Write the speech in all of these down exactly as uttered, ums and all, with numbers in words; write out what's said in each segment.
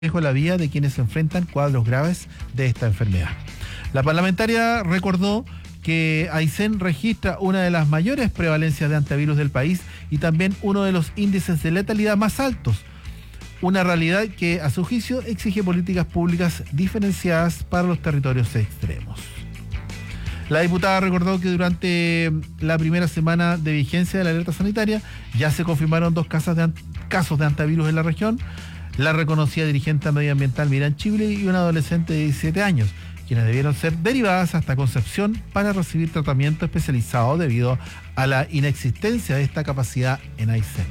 riesgo la vida de quienes enfrentan cuadros graves de esta enfermedad. La parlamentaria recordó que Aysén registra una de las mayores prevalencias de antivirus del país y también uno de los índices de letalidad más altos, una realidad que a su juicio exige políticas públicas diferenciadas para los territorios extremos. La diputada recordó que durante la primera semana de vigencia de la alerta sanitaria ya se confirmaron dos casos de, casos de antivirus en la región. La reconocida dirigente medioambiental Miriam Chibli y una adolescente de diecisiete años, quienes debieron ser derivadas hasta Concepción para recibir tratamiento especializado debido a la inexistencia de esta capacidad en Aysén.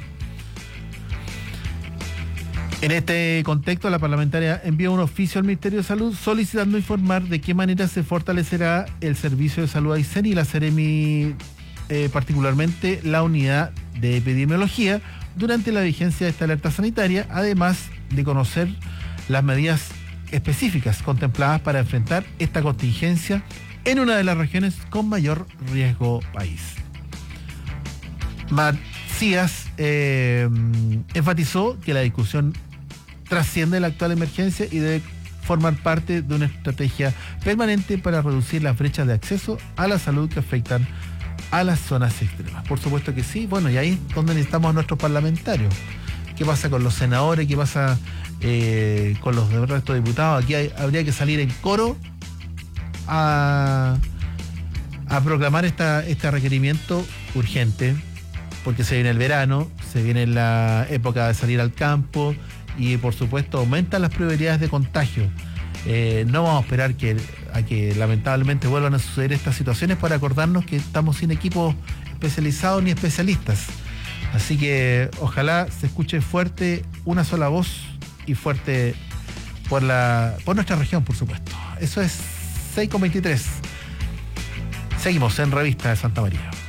En este contexto, la parlamentaria envió un oficio al Ministerio de Salud solicitando informar de qué manera se fortalecerá el Servicio de Salud Aysén y la Seremi, eh, particularmente la unidad de epidemiología, durante la vigencia de esta alerta sanitaria, además de conocer las medidas específicas contempladas para enfrentar esta contingencia en una de las regiones con mayor riesgo país. Macías eh, enfatizó que la discusión trasciende la actual emergencia y debe formar parte de una estrategia permanente para reducir las brechas de acceso a la salud que afectan a las zonas extremas. Por supuesto que sí, bueno, y ahí es donde necesitamos a nuestros parlamentarios. ¿Qué pasa con los senadores? ¿Qué pasa eh, con los del resto de diputados? Aquí hay, habría que salir en coro a, a proclamar esta, este requerimiento urgente, porque se viene el verano, se viene la época de salir al campo y por supuesto aumentan las probabilidades de contagio. Eh, no vamos a esperar que, a que lamentablemente vuelvan a suceder estas situaciones para acordarnos que estamos sin equipos especializados ni especialistas. Así que ojalá se escuche fuerte una sola voz y fuerte por, la, por nuestra región, por supuesto. Eso es seis con veintitrés. Seguimos en Revista de Santa María.